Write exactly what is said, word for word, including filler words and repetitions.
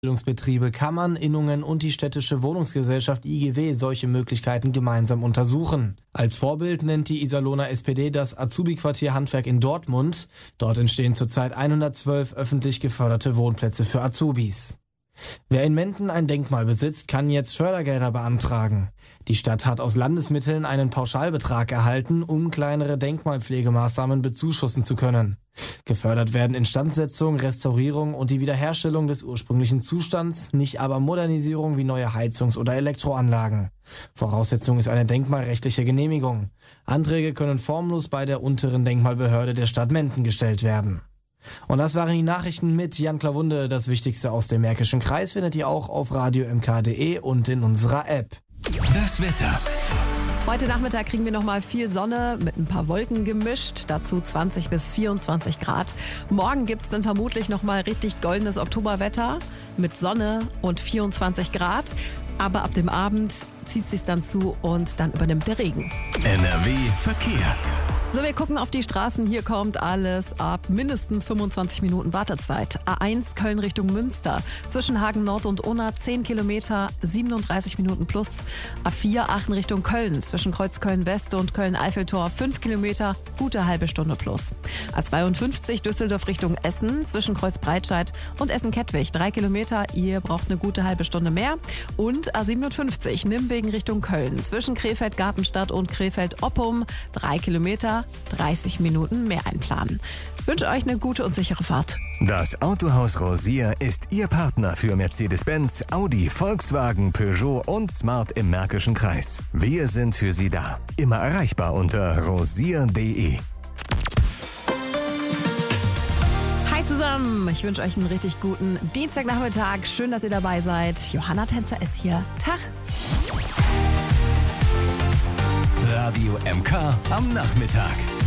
Bildungsbetriebe, Kammern, Innungen und die städtische Wohnungsgesellschaft I G W solche Möglichkeiten gemeinsam untersuchen. Als Vorbild nennt die Iserlohner S P D das Azubi-Quartier Handwerk in Dortmund. Dort entstehen zurzeit hundertzwölf öffentlich geförderte Wohnplätze für Azubis. Wer in Menden ein Denkmal besitzt, kann jetzt Fördergelder beantragen. Die Stadt hat aus Landesmitteln einen Pauschalbetrag erhalten, um kleinere Denkmalpflegemaßnahmen bezuschussen zu können. Gefördert werden Instandsetzung, Restaurierung und die Wiederherstellung des ursprünglichen Zustands, nicht aber Modernisierung wie neue Heizungs- oder Elektroanlagen. Voraussetzung ist eine denkmalrechtliche Genehmigung. Anträge können formlos bei der unteren Denkmalbehörde der Stadt Menden gestellt werden. Und das waren die Nachrichten mit Jan Klawunde. Das Wichtigste aus dem Märkischen Kreis findet ihr auch auf radio m k punkt de und in unserer App. Das Wetter. Heute Nachmittag kriegen wir nochmal viel Sonne mit ein paar Wolken gemischt, dazu zwanzig bis vierundzwanzig Grad. Morgen gibt's dann vermutlich nochmal richtig goldenes Oktoberwetter mit Sonne und vierundzwanzig Grad. Aber ab dem Abend zieht sich's dann zu und dann übernimmt der Regen. N R W Verkehr. So, wir gucken auf die Straßen. Hier kommt alles ab mindestens fünfundzwanzig Minuten Wartezeit. A eins Köln Richtung Münster. Zwischen Hagen Nord und Unna zehn Kilometer, siebenunddreißig Minuten plus. A vier Aachen Richtung Köln. Zwischen Kreuzköln West und Köln-Eiffeltor fünf Kilometer, gute halbe Stunde plus. A zweiundfünfzig Düsseldorf Richtung Essen. Zwischen Kreuz-Breitscheid und Essen-Kettwig drei Kilometer. Ihr braucht eine gute halbe Stunde mehr. Und A siebenundfünfzig Nimwegen Richtung Köln. Zwischen Krefeld-Gartenstadt und Krefeld-Oppum drei Kilometer. dreißig Minuten mehr einplanen. Ich wünsche euch eine gute und sichere Fahrt. Das Autohaus Rosier ist Ihr Partner für Mercedes-Benz, Audi, Volkswagen, Peugeot und Smart im Märkischen Kreis. Wir sind für Sie da. Immer erreichbar unter rosier punkt de. Hi zusammen, ich wünsche euch einen richtig guten Dienstagnachmittag. Schön, dass ihr dabei seid. Johanna Tänzer ist hier. Tag! Radio M K am Nachmittag.